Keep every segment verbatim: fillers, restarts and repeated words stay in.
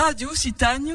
Radio Occitania.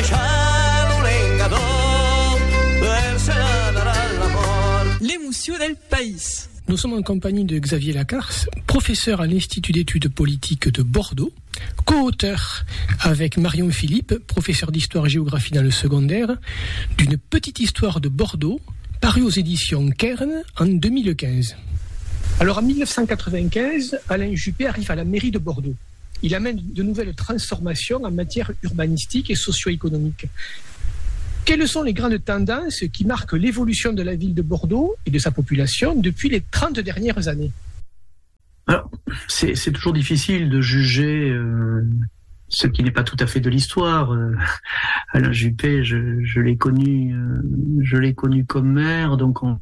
L'émotion del país. Nous sommes en compagnie de Xavier Lacarce, professeur à l'Institut d'études politiques de Bordeaux, co-auteur avec Marion Philippe, professeur d'histoire-géographie dans le secondaire, d'une petite histoire de Bordeaux, parue aux éditions Kern en deux mille quinze. Alors en dix-neuf cent quatre-vingt-quinze, Alain Juppé arrive à la mairie de Bordeaux. Il amène de nouvelles transformations en matière urbanistique et socio-économique. Quelles sont les grandes tendances qui marquent l'évolution de la ville de Bordeaux et de sa population depuis les trente dernières années ? Alors, c'est, c'est toujours difficile de juger euh, ce qui n'est pas tout à fait de l'histoire. Euh, Alain Juppé, je, je l'ai connu, euh, je l'ai connu comme maire, donc on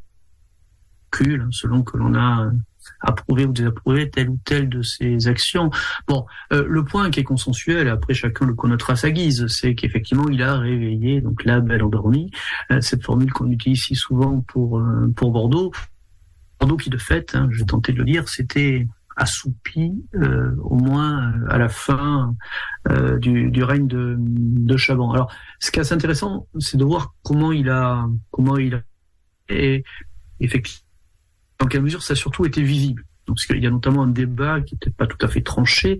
recule selon que l'on a approuvé ou désapprouvé telle ou telle de ses actions. Bon, euh, le point qui est consensuel, après chacun le connotera à sa guise, c'est qu'effectivement il a réveillé donc la belle endormie, euh, cette formule qu'on utilise si souvent pour euh, pour Bordeaux. Bordeaux qui de fait, hein, je vais tenter de le dire, c'était assoupi euh, au moins euh, à la fin euh, du, du règne de, de Chaban. Alors, ce qui est assez intéressant, c'est de voir comment il a comment il a et effectivement dans quelle mesure ça a surtout été visible. Donc, parce qu'il y a notamment un débat qui n'est peut-être pas tout à fait tranché,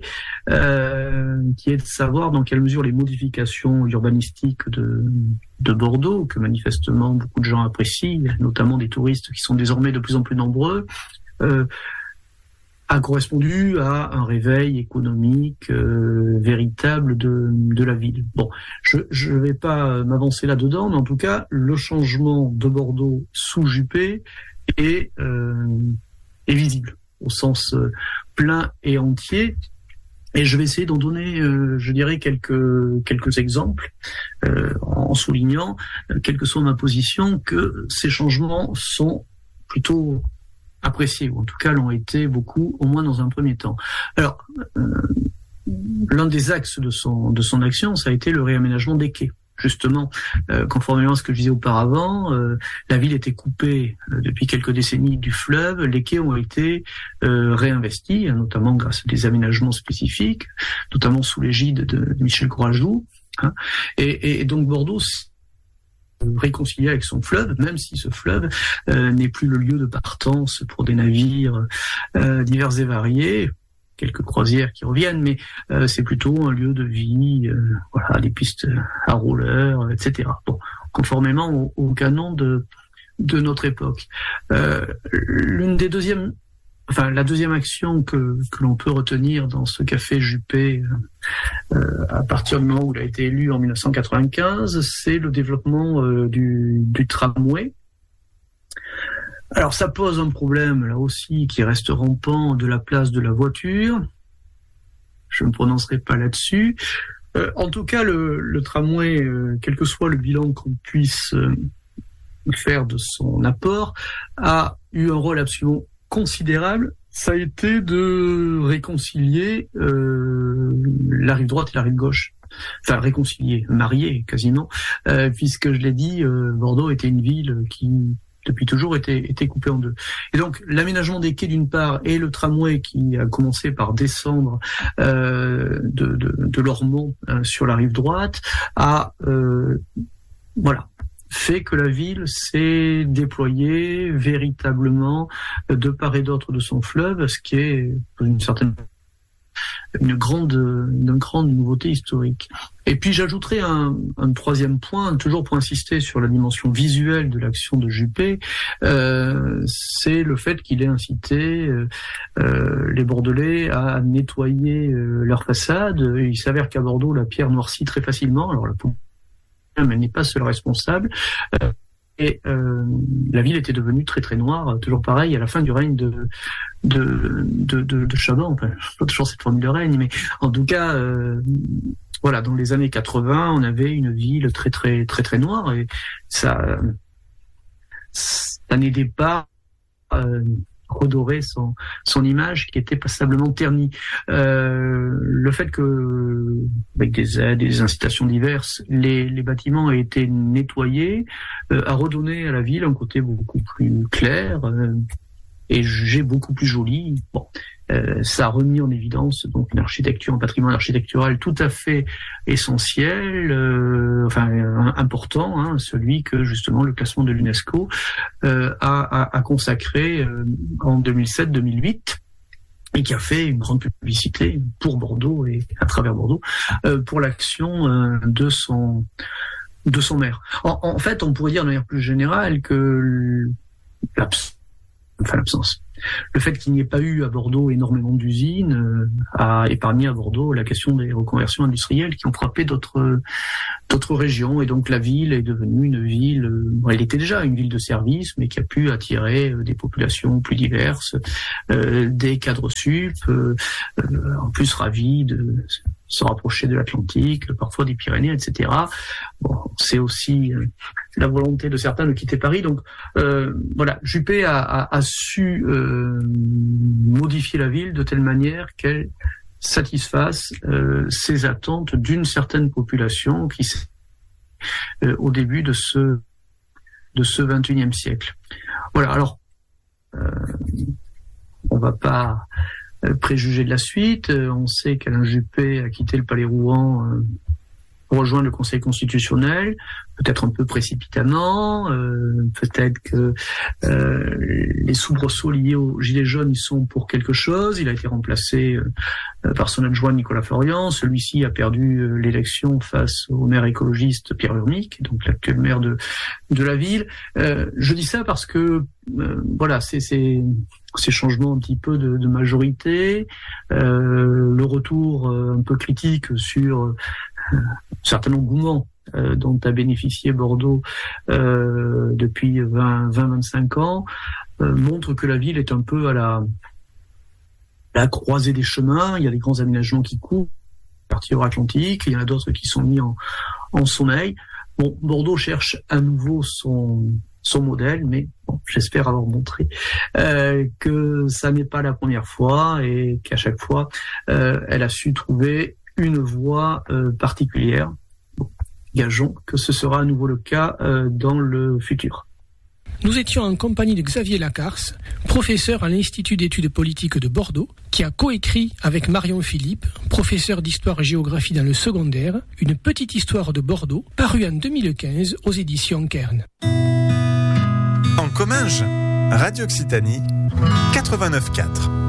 euh, qui est de savoir dans quelle mesure les modifications urbanistiques de, de Bordeaux, que manifestement beaucoup de gens apprécient, notamment des touristes qui sont désormais de plus en plus nombreux, euh, a correspondu à un réveil économique euh, véritable de, de la ville. Bon, je ne vais pas m'avancer là-dedans, mais en tout cas, le changement de Bordeaux sous Juppé est, euh, est visible au sens euh, plein et entier. Et je vais essayer d'en donner, euh, je dirais, quelques quelques exemples, euh, en soulignant, euh, quelle que soit ma position, que ces changements sont plutôt appréciés, ou en tout cas l'ont été beaucoup, au moins dans un premier temps. Alors, euh, l'un des axes de son de son action, ça a été le réaménagement des quais. Justement, euh, conformément à ce que je disais auparavant, euh, la ville était coupée euh, depuis quelques décennies du fleuve. Les quais ont été euh, réinvestis, notamment grâce à des aménagements spécifiques, notamment sous l'égide de, de Michel Courajou. Hein, et, et donc Bordeaux réconcilié avec son fleuve, même si ce fleuve euh, n'est plus le lieu de partance pour des navires euh, divers et variés. Quelques croisières qui reviennent, mais euh, c'est plutôt un lieu de vie, euh, voilà, des pistes à rollers, et cetera. Bon, conformément au, au canon de de notre époque. Euh, l'une des deuxièmes, enfin la deuxième action que que l'on peut retenir dans ce qu'a fait Juppé euh, à partir du moment où il a été élu en dix-neuf cent quatre-vingt-quinze, c'est le développement euh, du du tramway. Alors ça pose un problème là aussi qui reste rampant de la place de la voiture. Je ne me prononcerai pas là-dessus. Euh, en tout cas, le, le tramway, euh, quel que soit le bilan qu'on puisse euh, faire de son apport, a eu un rôle absolument considérable. Ça a été de réconcilier euh, la rive droite et la rive gauche. Enfin, réconcilier, marier quasiment, euh, puisque je l'ai dit, euh, Bordeaux était une ville qui depuis toujours été, été coupé en deux. Et donc, l'aménagement des quais d'une part et le tramway qui a commencé par descendre euh, de, de, de Lormont euh, sur la rive droite a euh, voilà, fait que la ville s'est déployée véritablement de part et d'autre de son fleuve, ce qui est une certaine une grande, une grande nouveauté historique. Et puis j'ajouterai un, un troisième point, toujours pour insister sur la dimension visuelle de l'action de Juppé, euh, c'est le fait qu'il ait incité euh, les Bordelais à nettoyer euh, leurs façades. Il s'avère qu'à Bordeaux, la pierre noircit très facilement. Alors la police, elle n'est pas seule responsable. Euh, Et euh, la ville était devenue très très noire, toujours pareil, à la fin du règne de de de, de, de Chaban. Enfin, pas toujours cette formule de règne, mais en tout cas, euh, voilà, dans les années quatre-vingts, on avait une ville très très très très noire et ça ça n'aidait pas euh, redorer son son image qui était passablement ternie. Euh, le fait que avec des aides, des incitations diverses, les les bâtiments aient été nettoyés euh, a redonné à la ville un côté beaucoup plus clair euh, et jugé beaucoup plus joli. Bon, euh, ça a remis en évidence donc une architecture, un patrimoine architectural tout à fait essentiel, euh, enfin important, hein, celui que justement le classement de l'UNESCO euh, a, a, a consacré euh, en deux mille sept deux mille huit. Et qui a fait une grande publicité pour Bordeaux et à travers Bordeaux euh, pour l'action euh, de son de son maire. En, en fait, on pourrait dire de manière plus générale que l'absence, enfin l'absence, le fait qu'il n'y ait pas eu à Bordeaux énormément d'usines euh, a épargné à Bordeaux la question des reconversions industrielles qui ont frappé d'autres d'autres régions, et donc la ville est devenue une ville, euh, elle était déjà une ville de service, mais qui a pu attirer euh, des populations plus diverses, euh, des cadres sup, euh, euh, en plus ravis de se rapprocher de l'Atlantique, parfois des Pyrénées, et cetera. Bon, c'est aussi euh, la volonté de certains de quitter Paris. Donc euh, voilà, Juppé a, a, a su euh, modifier la ville de telle manière qu'elle satisfasse euh, ses attentes d'une certaine population qui euh, au début de ce de ce vingt et unième siècle. Voilà. Alors euh, on va pas préjuger de la suite. On sait qu'Alain Juppé a quitté le Palais Rouen euh, pour rejoindre le Conseil constitutionnel, peut-être un peu précipitamment, euh, peut-être que euh, les soubresauts liés aux Gilets jaunes y sont pour quelque chose. Il a été remplacé euh, par son adjoint Nicolas Florian. Celui-ci a perdu euh, l'élection face au maire écologiste Pierre Urmic, donc l'actuel maire de de la ville. Euh, je dis ça parce que euh, voilà, c'est c'est ces changements un petit peu de, de majorité, euh, le retour euh, un peu critique sur euh, un certain engouement euh, dont a bénéficié Bordeaux euh, depuis vingt à vingt-cinq ans, euh, montre que la ville est un peu à la, à la croisée des chemins. Il y a des grands aménagements qui courent, quartier Atlantique, il y en a d'autres qui sont mis en, en sommeil. Bon, Bordeaux cherche à nouveau son son modèle, mais bon, j'espère avoir montré euh, que ça n'est pas la première fois et qu'à chaque fois, euh, elle a su trouver une voie euh, particulière. Bon, gageons que ce sera à nouveau le cas euh, dans le futur. Nous étions en compagnie de Xavier Lacarce, professeur à l'Institut d'études politiques de Bordeaux, qui a coécrit avec Marion Philippe, professeur d'histoire et géographie dans le secondaire, une petite histoire de Bordeaux, parue en deux mille quinze aux éditions Kern. En Comminges, Radio Occitanie, quatre-vingt-neuf virgule quatre.